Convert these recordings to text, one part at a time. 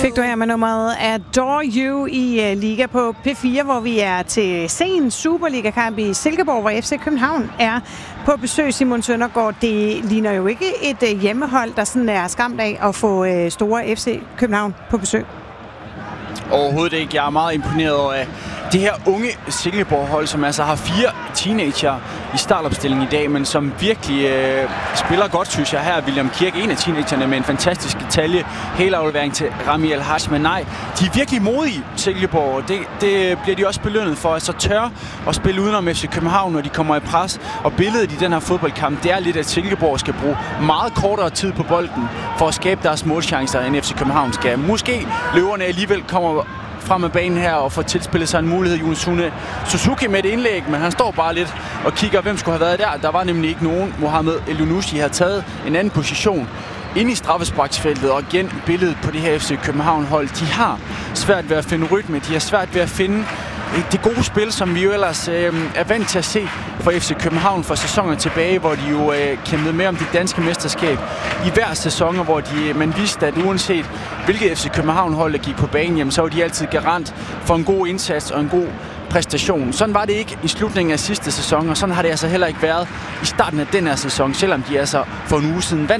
Fik du her med nummeret Adore You i Liga på P4, hvor vi er til sen Superliga-kamp i Silkeborg, hvor FC København er på besøg. Simon Søndergaard, det ligner jo ikke et hjemmehold, der sådan er skræmt af at få store FC København på besøg. Overhovedet ikke. Jeg er meget imponeret over det her unge Silkeborg-hold, som altså har 4 teenager i startopstillingen i dag, men som virkelig spiller godt, synes jeg. Her er William Kirk, en af teenagerne, med en fantastisk detalje. Hele aflevering til Rami El Haj, men nej, de er virkelig modige, Silkeborg, og det bliver de også belønnet for. Altså tør at spille udenom FC København, når de kommer i pres. Og billedet i den her fodboldkamp, det er lidt, at Silkeborg skal bruge meget kortere tid på bolden for at skabe deres målchancer, end FC København skal. Måske løverne alligevel kommer frem af banen her og får tilspillet sig en mulighed. Younouss Suzuki med et indlæg, men han står bare lidt og kigger, hvem skulle have været der. Der var nemlig ikke nogen. Mohamed Elyounoussi har taget en anden position inde i straffesparksfeltet, og igen billedet på det her FC København-hold. De har svært ved at finde rytme, de har svært ved at finde det gode spil, som vi jo ellers er vant til at se fra FC København for sæsoner tilbage, hvor de jo kæmpede med om det danske mesterskab i hver sæson, hvor man vidste, at uanset hvilket FC København-hold, der gik på banen, jamen, så var de altid garant for en god indsats og en god præstation. Sådan var det ikke i slutningen af sidste sæson, og sådan har det altså heller ikke været i starten af den her sæson, selvom de altså for en uge siden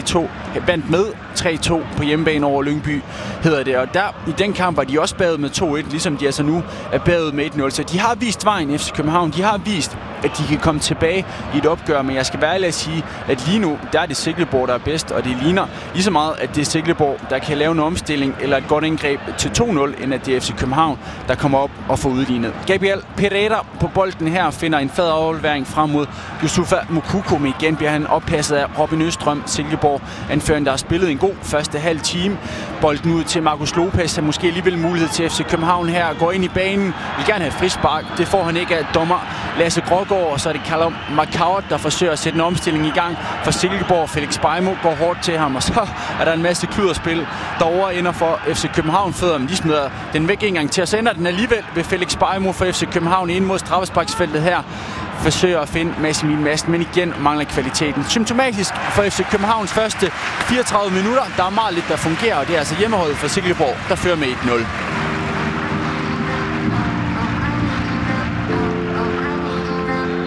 vandt med 3-2 på hjemmebane over Lyngby, hedder det. Og der i den kamp var de også bagud med 2-1, ligesom de altså nu er bagud med 1-0. Så de har vist vejen, FC København. De har vist, at de kan komme tilbage i et opgør, men jeg skal være ærlig at sige, at lige nu, der er det Silkeborg, der er bedst, og det ligner lige så meget, at det er Silkeborg, der kan lave en omstilling eller et godt indgreb til 2-0, end at det er FC København, der kommer op og får udlignet. Gabriel Pereira på bolden her finder en fed aflevering frem mod Yusufa Moukoko, men igen bliver han oppasset af Robin Østrøm, Silkeborg anføreren, der har spillet en god første halv time. Bolden ud til Marcus Lopez, der måske alligevel mulighed til FC København her, går ind i banen, vil gerne have frispark, det får han ikke af dommer Lasse Grågaard, og så er det Callum McCourt, der forsøger at sætte en omstilling i gang for Silkeborg. Felix Beimo går hårdt til ham, og så er der en masse kluderspil derovre ender for FC København fødder, men de smider den væk en gang til, og så ender den alligevel ved Felix Beimo for FC København ind mod straffesparksfeltet her. Forsøger at finde Massimil Madsen, men igen mangler kvaliteten. Symptomatisk for FC Københavns første 34 minutter. Der er meget lidt, der fungerer, og det er altså hjemmeholdet for Silkeborg, der fører med 1-0.